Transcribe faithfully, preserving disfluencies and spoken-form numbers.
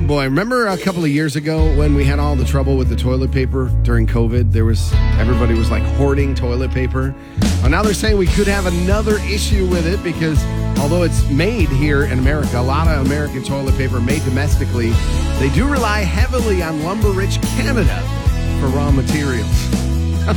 boy, remember a couple of years ago when we had all the trouble with the toilet paper during COVID? There was, everybody was like hoarding toilet paper. Well, now they're saying we could have another issue with it because although it's made here in America, a lot of American toilet paper made domestically, they do rely heavily on lumber-rich Canada for raw materials.